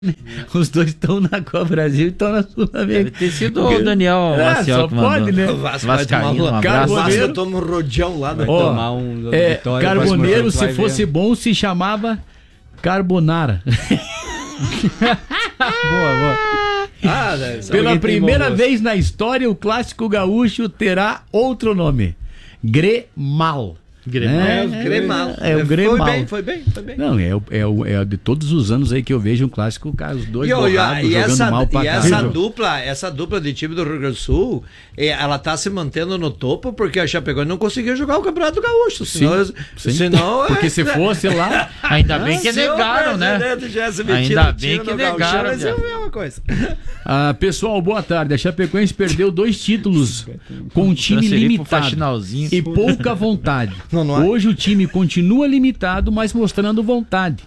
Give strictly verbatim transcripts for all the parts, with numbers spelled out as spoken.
Os dois estão na Copa Brasil e estão na Sul-América. Deve ter sido o Daniel é, Maciel que mandou. Pode, né? O Vasco Vascaíno, um abraço. O Vasco toma um rodeão lá no... Ó, tomar um é, Vitória, Carboneiro, se vai fosse ver. bom, se chamava Carbonara. Boa, boa. Ah, né? Pela tem primeira bom vez na história, o clássico gaúcho terá outro nome: Gremal. Gremal. É, o Gremal. É, o Gremal. Foi bem, foi bem, foi bem. Não, é, o- é, o- é de todos os anos aí que eu vejo um clássico, cara, os dois E, ó, e, a- borrados, e jogando essa, mal pra e essa caramba. dupla, essa dupla de time do Rio Grande do Sul, eh, ela tá se mantendo no topo porque a Chapecoense não conseguiu jogar o Campeonato Gaúcho. Senão, Sim. senão Porque é- se fosse lá... Ainda bem que se o negaram, né? presidente tivesse metido Ainda o bem tiro que no Gauchão, negaram, ia ser a Zé. mesma coisa. Ah, pessoal, boa tarde. A Chapecoense perdeu dois títulos com um time Transferir pro limitado Faxinalzinho. e pouca vontade. Não, não é? Hoje o time continua limitado, mas mostrando vontade.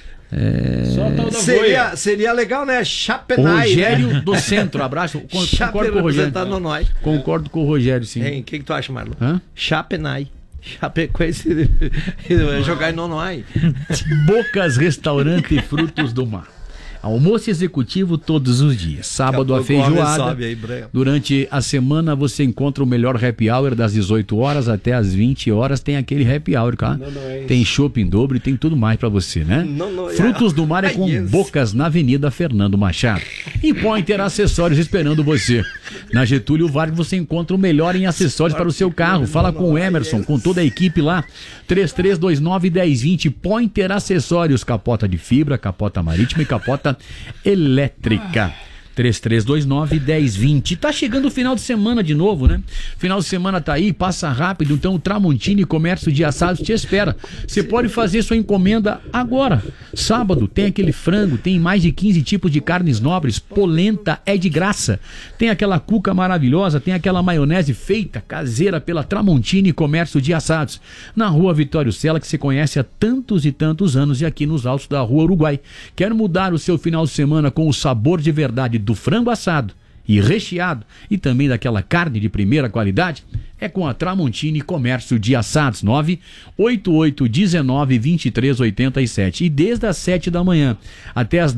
Só tal da Seria, seria legal, né? O Chapenai, Rogério né? do Centro, abraço. Con- Chape Concordo com o Rogério. representando nós. Concordo com o Rogério, sim. Hein, o que, que tu acha, Marlon? Hã? Chapenai. Chapecoense vai jogar em Nonoai. Bocas Restaurante e Frutos do Mar. Almoço executivo todos os dias. Sábado a Daqui a pouco o homem feijoada. sobe aí, Breno. Durante a semana você encontra o melhor happy hour das dezoito horas até as vinte horas. Tem aquele happy hour, tá? Não, não é Tem shopping dobro e tem tudo mais pra você, né? Não, não é. Frutos do Mar é com Ai, yes. Bocas na Avenida Fernando Machado. E Pointer Acessórios esperando você. Na Getúlio Vargas você encontra o melhor em acessórios para o seu carro. Fala com o Emerson, com toda a equipe lá. três três dois nove, um zero dois zero. Pointer Acessórios. Capota de fibra, capota marítima e capota elétrica. três três dois nove, um zero dois zero. Tá chegando o final de semana de novo, né? Final de semana tá aí, passa rápido. Então o Tramontini Comércio de Assados te espera. Você pode fazer sua encomenda agora. Sábado tem aquele frango, tem mais de quinze tipos de carnes nobres. Polenta é de graça. Tem aquela cuca maravilhosa, tem aquela maionese feita caseira pela Tramontini Comércio de Assados. Na rua Vitório Sela, que você conhece há tantos e tantos anos, e aqui nos altos da rua Uruguai. Quer mudar o seu final de semana com o sabor de verdade do frango assado e recheado e também daquela carne de primeira qualidade? É com a Tramontini Comércio de Assados. Nove oito oito um nove, dois três oito sete. E desde as sete da manhã até as